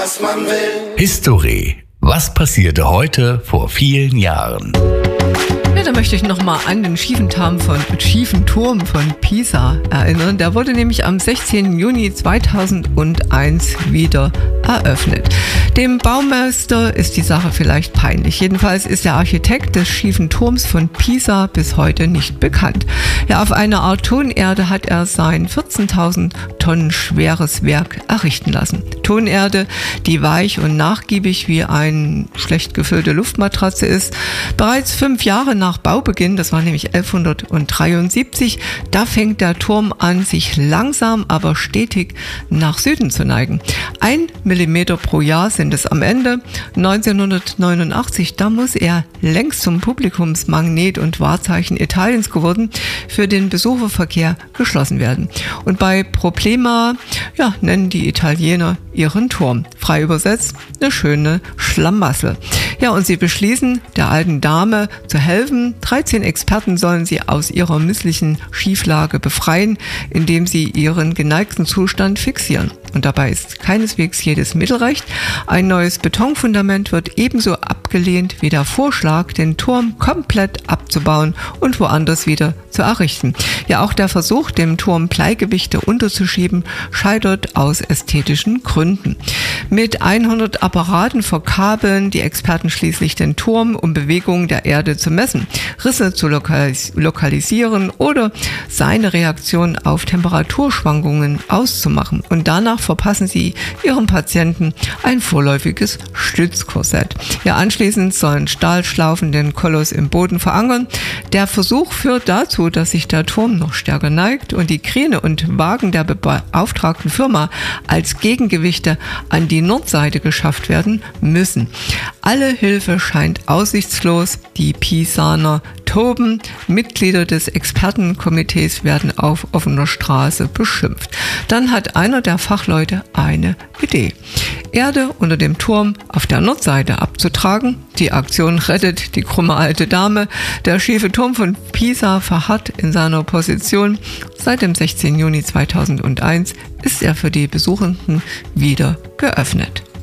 was man will. History. Was passierte heute vor vielen Jahren? Ja, da möchte ich nochmal an den schiefen Turm von Pisa erinnern. Der wurde nämlich am 16. Juni 2001 wieder eröffnet. Dem Baumeister ist die Sache vielleicht peinlich. Jedenfalls ist der Architekt des schiefen Turms von Pisa bis heute nicht bekannt. Ja, auf einer Art Tonerde hat er sein 14.000 Tonnen schweres Werk errichten lassen. Tonerde, die weich und nachgiebig wie eine schlecht gefüllte Luftmatratze ist. Bereits 5 Jahre nach Baubeginn, das war nämlich 1173, da fängt der Turm an, sich langsam, aber stetig nach Süden zu neigen. 1 Millimeter pro Jahr sind es am Ende. 1989, da muss er längst zum Publikumsmagnet und Wahrzeichen Italiens geworden, für den Besucherverkehr geschlossen werden. Und bei Problema, ja, nennen die Italiener ihren Turm. Frei übersetzt, eine schöne Schlamassel. Ja, und sie beschließen, der alten Dame zu helfen. 13 Experten sollen sie aus ihrer misslichen Schieflage befreien, indem sie ihren geneigten Zustand fixieren. Und dabei ist keineswegs jedes Mittel recht. Ein neues Betonfundament wird ebenso abgelehnt wie der Vorschlag, den Turm komplett abzubauen und woanders wieder zu errichten. Ja, auch der Versuch, dem Turm Bleigewichte unterzuschieben, scheitert aus ästhetischen Gründen. Mit 100 Apparaten verkabeln die Experten schließlich den Turm, um Bewegungen der Erde zu messen, Risse zu lokalisieren oder seine Reaktion auf Temperaturschwankungen auszumachen. Und danach verpassen sie ihrem Patienten ein vorläufiges Stützkorsett. Ja, anschließend sollen Stahlschlaufen den Koloss im Boden verankern. Der Versuch führt dazu, dass sich der Turm noch stärker neigt und die Kräne und Wagen der beauftragten Firma als Gegengewichte an die Nordseite geschafft werden müssen. Alle Hilfe scheint aussichtslos. Die Pisaner toben. Mitglieder des Expertenkomitees werden auf offener Straße beschimpft. Dann hat einer der Fachleute eine Idee: Erde unter dem Turm auf der Nordseite abzutragen. Die Aktion rettet die krumme alte Dame. Der schiefe Turm von Pisa verharrt in seiner Position. Seit dem 16. Juni 2001 ist er für die Besuchenden wieder geöffnet.